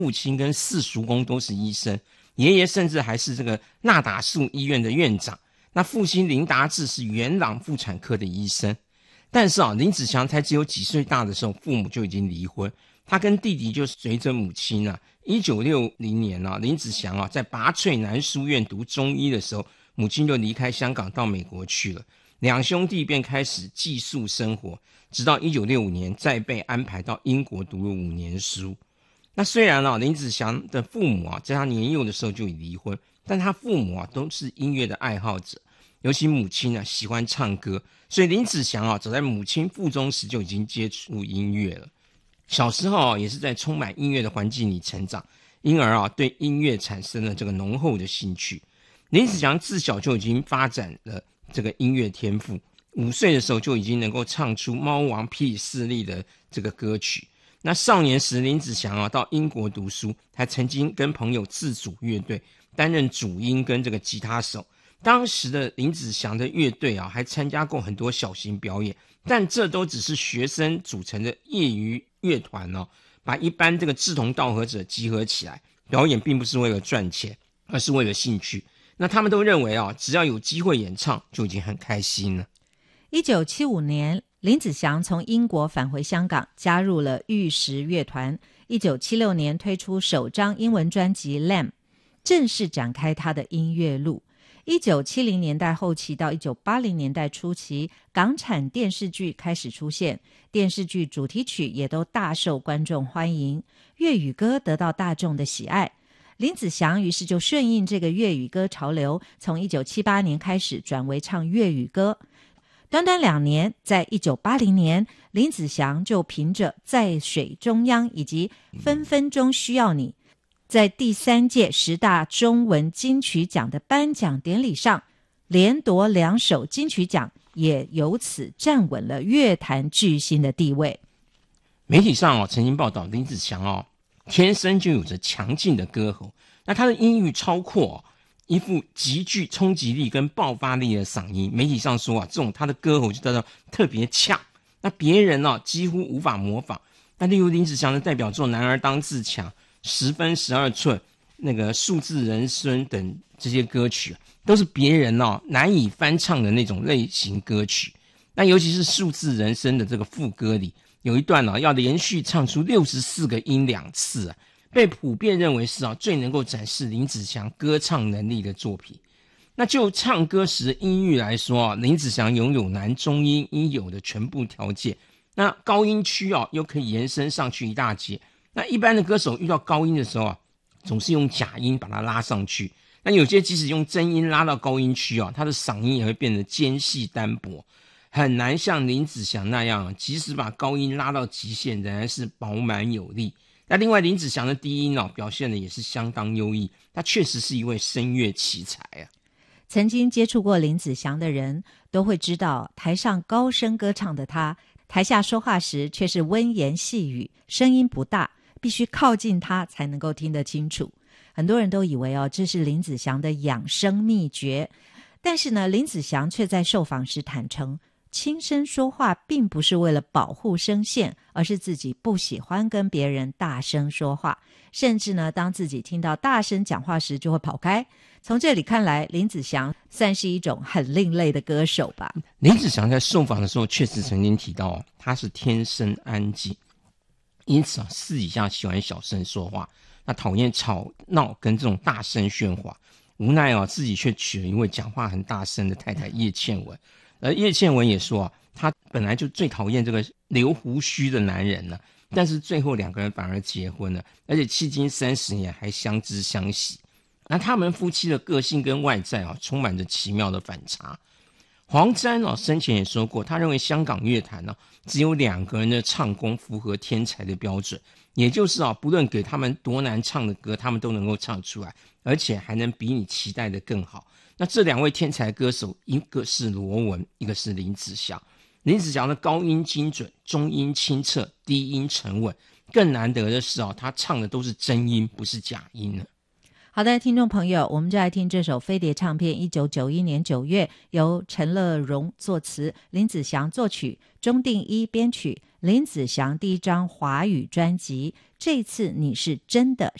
父亲跟四叔公都是医生，爷爷甚至还是这个纳达素医院的院长。那父亲林达志是元朗妇产科的医生。但是林子祥才只有几岁大的时候，父母就已经离婚。他跟弟弟就随着母亲1960年林子祥在拔萃南书院读中医的时候，母亲就离开香港到美国去了。两兄弟便开始寄宿生活，直到1965年再被安排到英国读了5年书。那虽然林子祥的父母在他年幼的时候就已离婚，但他父母都是音乐的爱好者，尤其母亲喜欢唱歌，所以林子祥早在母亲腹中时就已经接触音乐了。小时候也是在充满音乐的环境里成长，因而对音乐产生了这个浓厚的兴趣。林子祥自小就已经发展了这个音乐天赋，5岁的时候就已经能够唱出猫王霹雳4力的这个歌曲。那少年时林子祥到英国读书，还曾经跟朋友自组乐队，担任主音跟这个吉他手。当时的林子祥的乐队还参加过很多小型表演，但这都只是学生组成的业余乐团把一般这个志同道合者集合起来表演，并不是为了赚钱，而是为了兴趣。那他们都认为只要有机会演唱就已经很开心了。 1975年林子祥从英国返回香港，加入了玉石乐团。1976年推出首张英文专辑《Lamb》，正式展开他的音乐路。1970年代后期到1980年代初期，港产电视剧开始出现，电视剧主题曲也都大受观众欢迎，粤语歌得到大众的喜爱。林子祥于是就顺应这个粤语歌潮流，从1978年开始转为唱粤语歌。短短2年，在1980年，林子祥就凭着《在水中央》以及《分分钟需要你》，在第3届10大中文金曲奖的颁奖典礼上连夺2首金曲奖，也由此站稳了乐坛巨星的地位。 媒体上曾经报道林子祥天生就有着强劲的歌喉，那他的音域超阔一副极具冲击力跟爆发力的嗓音。媒体上说这种他的歌喉就叫做特别呛，那别人几乎无法模仿。那例如林子祥的代表作《男儿当自强》、10分12寸、那个数字人生等这些歌曲都是别人难以翻唱的那种类型歌曲。那尤其是数字人生的这个副歌里有一段要连续唱出64个音2次被普遍认为是最能够展示林子祥歌唱能力的作品。那就唱歌时的音域来说林子祥拥有男中音应有的全部条件，那高音区又可以延伸上去一大截。那一般的歌手遇到高音的时候总是用假音把它拉上去，那有些即使用真音拉到高音区他的嗓音也会变得尖细单薄，很难像林子祥那样即使把高音拉到极限仍然是饱满有力。那另外林子祥的低音表现的也是相当优异，他确实是一位声乐奇才曾经接触过林子祥的人都会知道，台上高声歌唱的他，台下说话时却是温言细语，声音不大，必须靠近他才能够听得清楚。很多人都以为这是林子祥的养生秘诀，但是呢，林子祥却在受访时坦诚，轻声说话并不是为了保护声线，而是自己不喜欢跟别人大声说话，甚至呢，当自己听到大声讲话时就会跑开。从这里看来，林子祥算是一种很另类的歌手吧。 林子祥在受访的时候确实曾经提到他是天生安静，因此私底下喜欢小声说话，那讨厌吵闹跟这种大声喧哗。无奈自己却娶了一位讲话很大声的太太叶倩文。而叶倩文也说她本来就最讨厌这个留胡须的男人了，但是最后2个人反而结婚了，而且迄今30年还相知相惜。那他们夫妻的个性跟外在充满着奇妙的反差。黄沾生前也说过，他认为香港乐坛只有2个人的唱功符合天才的标准，也就是不论给他们多难唱的歌，他们都能够唱出来，而且还能比你期待的更好。那这2位天才歌手，一个是罗文，一个是林子祥。林子祥的高音精准，中音清澈，低音沉稳，更难得的是他唱的都是真音，不是假音呢。 好的，听众朋友，我们就来听这首飞碟唱片1991年9月由陈乐融作词，林子祥作曲，钟定一编曲，林子祥第一张华语专辑《这次你是真的